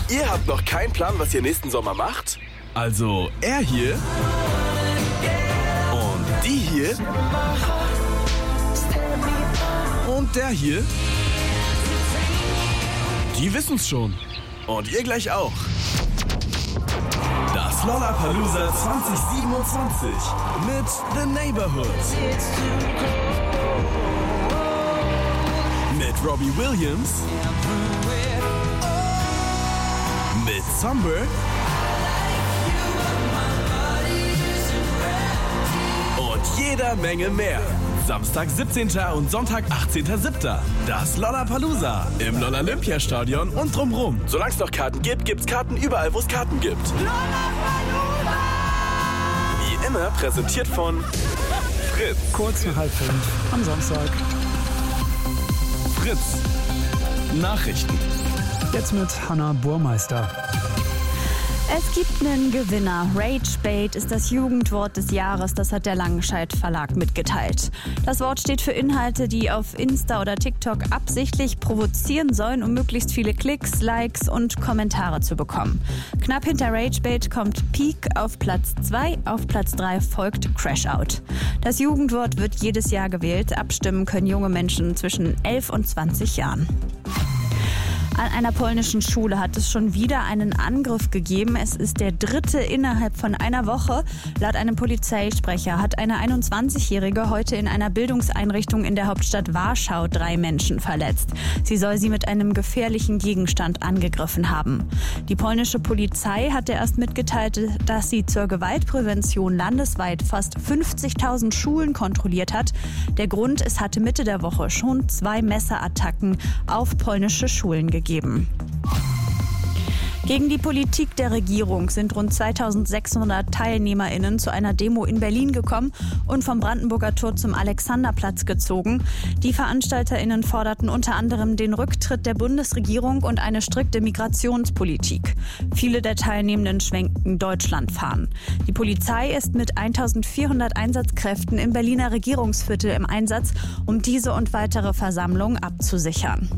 Ihr habt noch keinen Plan, was ihr nächsten Sommer macht? Also er hier und die hier und der hier, die wissen's schon. Und ihr gleich auch. Das Lollapalooza 2027 mit The Neighborhood. Mit Robbie Williams. Mit Somber. Und jeder Menge mehr. Samstag 17. und Sonntag 18.07. Das Lollapalooza im Lollapalooza-Stadion und drumrum. Solange es noch Karten gibt, gibt's Karten überall, wo es Karten gibt. Lollapalooza! Wie immer präsentiert von Fritz. Kurz nach 4:30 am Samstag. Fritz. Nachrichten. Jetzt mit Hannah Burmeister. Es gibt einen Gewinner. Ragebait ist das Jugendwort des Jahres, das hat der Langenscheidt Verlag mitgeteilt. Das Wort steht für Inhalte, die auf Insta oder TikTok absichtlich provozieren sollen, um möglichst viele Klicks, Likes und Kommentare zu bekommen. Knapp hinter Ragebait kommt Peak auf Platz 2, auf Platz 3 folgt Crashout. Das Jugendwort wird jedes Jahr gewählt. Abstimmen können junge Menschen zwischen 11 und 20 Jahren. An einer polnischen Schule hat es schon wieder einen Angriff gegeben. Es ist der dritte innerhalb von einer Woche. Laut einem Polizeisprecher hat eine 21-Jährige heute in einer Bildungseinrichtung in der Hauptstadt Warschau 3 Menschen verletzt. Sie soll sie mit einem gefährlichen Gegenstand angegriffen haben. Die polnische Polizei hatte erst mitgeteilt, dass sie zur Gewaltprävention landesweit fast 50.000 Schulen kontrolliert hat. Der Grund, es hatte Mitte der Woche schon 2 Messerattacken auf polnische Schulen gegeben. Gegen die Politik der Regierung sind rund 2600 TeilnehmerInnen zu einer Demo in Berlin gekommen und vom Brandenburger Tor zum Alexanderplatz gezogen. Die VeranstalterInnen forderten unter anderem den Rücktritt der Bundesregierung und eine strikte Migrationspolitik. Viele der Teilnehmenden schwenkten Deutschlandfahnen. Die Polizei ist mit 1400 Einsatzkräften im Berliner Regierungsviertel im Einsatz, um diese und weitere Versammlungen abzusichern.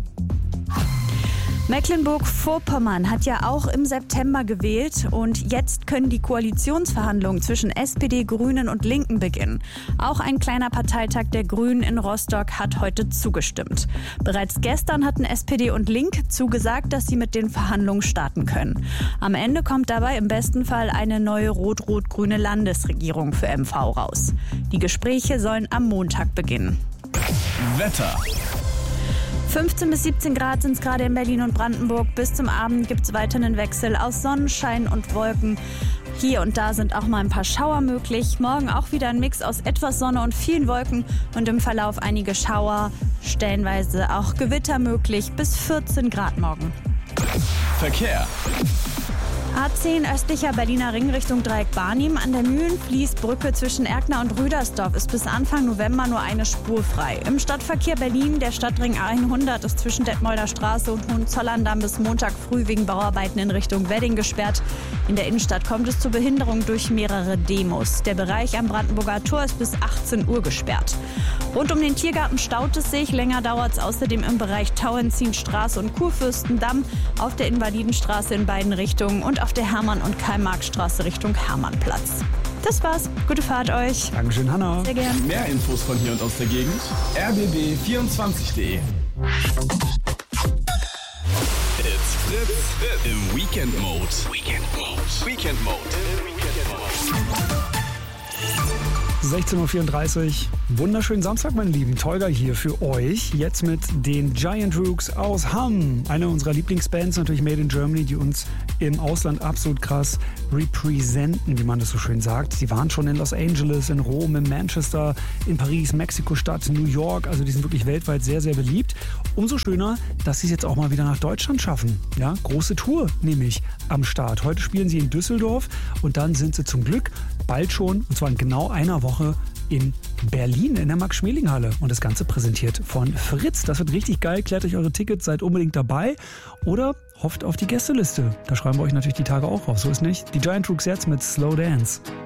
Mecklenburg-Vorpommern hat ja auch im September gewählt und jetzt können die Koalitionsverhandlungen zwischen SPD, Grünen und Linken beginnen. Auch ein kleiner Parteitag der Grünen in Rostock hat heute zugestimmt. Bereits gestern hatten SPD und Link zugesagt, dass sie mit den Verhandlungen starten können. Am Ende kommt dabei im besten Fall eine neue rot-rot-grüne Landesregierung für MV raus. Die Gespräche sollen am Montag beginnen. Wetter. 15 bis 17 Grad sind es gerade in Berlin und Brandenburg. Bis zum Abend gibt es weiter einen Wechsel aus Sonnenschein und Wolken. Hier und da sind auch mal ein paar Schauer möglich. Morgen auch wieder ein Mix aus etwas Sonne und vielen Wolken und im Verlauf einige Schauer, stellenweise auch Gewitter möglich. Bis 14 Grad morgen. Verkehr. A10 östlicher Berliner Ring Richtung Dreieck Barnim. An der Mühlenfließbrücke zwischen Erkner und Rüdersdorf ist bis Anfang November nur eine Spur frei. Im Stadtverkehr Berlin, der Stadtring A100 ist zwischen Detmolder Straße und Hohenzollern-Damm bis Montag früh wegen Bauarbeiten in Richtung Wedding gesperrt. In der Innenstadt kommt es zu Behinderung durch mehrere Demos. Der Bereich am Brandenburger Tor ist bis 18 Uhr gesperrt. Rund um den Tiergarten staut es sich. Länger dauert es außerdem im Bereich Tauentzienstraße und Kurfürstendamm, auf der Invalidenstraße in beiden Richtungen und auf der Hermann- und Karl-Marx-Straße Richtung Hermannplatz. Das war's. Gute Fahrt euch. Dankeschön, Hannah. Sehr gern. Mehr Infos von hier und aus der Gegend. rbb24.de. It's Fritz im Weekend Mode. Weekend Mode. 16.34 Uhr. Wunderschönen Samstag, meine Lieben. Tolga hier für euch. Jetzt mit den Giant Rooks aus Hamm. Eine unserer Lieblingsbands, natürlich Made in Germany, die uns im Ausland absolut krass representen, wie man das so schön sagt. Sie waren schon in Los Angeles, in Rom, in Manchester, in Paris, Mexiko-Stadt, New York. Also die sind wirklich weltweit sehr, sehr beliebt. Umso schöner, dass sie es jetzt auch mal wieder nach Deutschland schaffen. Ja, große Tour nämlich am Start. Heute spielen sie in Düsseldorf und dann sind sie zum Glück bald schon, und zwar in genau einer Woche, in Berlin in der Max-Schmeling-Halle. Und das Ganze präsentiert von Fritz. Das wird richtig geil. Klärt euch eure Tickets, seid unbedingt dabei. Oder hofft auf die Gästeliste. Da schreiben wir euch natürlich die Tage auch raus. So ist nicht. Die Giant Rooks jetzt mit Slow Dance.